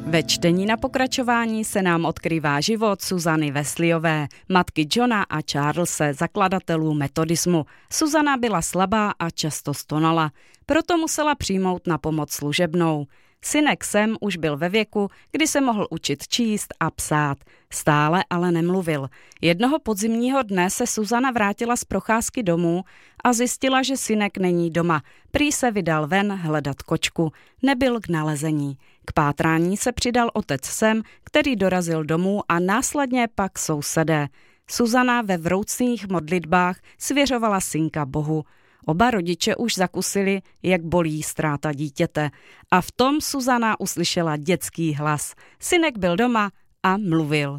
Ve čtení na pokračování se nám odkrývá život Susany Wesleyové, matky Johna a Charlese, zakladatelů metodismu. Susana byla slabá a často stonala, proto musela přijmout na pomoc služebnou. Synek Sam už byl ve věku, kdy se mohl učit číst a psát. Stále ale nemluvil. Jednoho podzimního dne se Susana vrátila z procházky domů a zjistila, že synek není doma. Prý se vydal ven hledat kočku. Nebyl k nalezení. K pátrání se přidal otec Sam, který dorazil domů a následně pak sousedé. Susana ve vroucných modlitbách svěřovala synka Bohu. Oba rodiče už zakusili, jak bolí ztráta dítěte. A v tom Susana uslyšela dětský hlas. Synek byl doma a mluvil.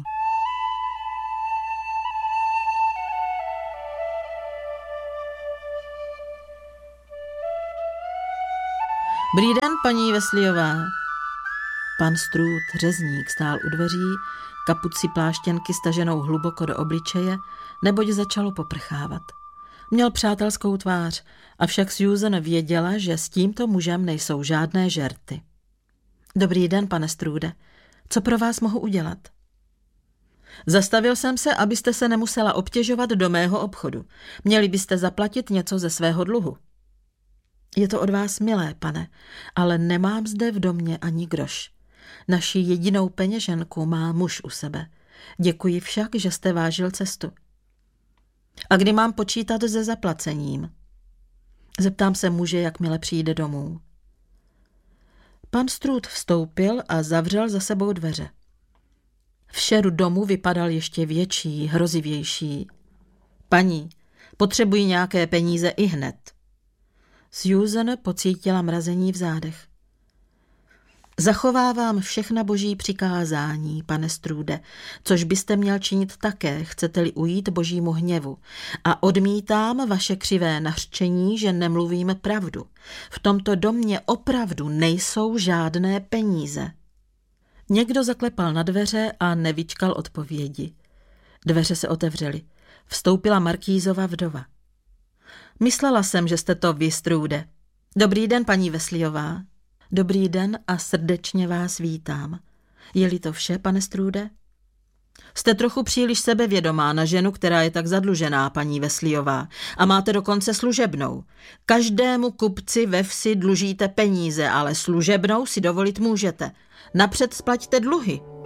Dobrý den, paní Wesleyová. Pan Strůd, řezník, stál u dveří, kapuci pláštěnky staženou hluboko do obličeje, neboť začalo poprchávat. Měl přátelskou tvář, avšak Susan věděla, že s tímto mužem nejsou žádné žerty. Dobrý den, pane Strůde. Co pro vás mohu udělat? Zastavil jsem se, abyste se nemusela obtěžovat do mého obchodu. Měli byste zaplatit něco ze svého dluhu. Je to od vás milé, pane, ale nemám zde v domě ani groš. Naši jedinou peněženku má muž u sebe. Děkuji však, že jste vážil cestu. A kdy mám počítat se zaplacením? Zeptám se muže, jakmile přijde domů. Pan Strůd vstoupil a zavřel za sebou dveře. V šeru domu vypadal ještě větší, hrozivější. Paní, potřebuji nějaké peníze ihned. Susan pocítila mrazení v zádech. Zachovávám všechna boží přikázání, pane Strůde, což byste měl činit také, chcete-li ujít božímu hněvu. A odmítám vaše křivé nařčení, že nemluvím pravdu. V tomto domě opravdu nejsou žádné peníze. Někdo zaklepal na dveře a nevyčkal odpovědi. Dveře se otevřely. Vstoupila markýzova vdova. Myslela jsem, že jste to vy, Strůde. Dobrý den, paní Wesleyová. Dobrý den a srdečně vás vítám. Je-li to vše, pane Strůde? Jste trochu příliš sebevědomá na ženu, která je tak zadlužená, paní Wesleyová, a máte dokonce služebnou. Každému kupci ve vsi dlužíte peníze, ale služebnou si dovolit můžete. Napřed splaťte dluhy.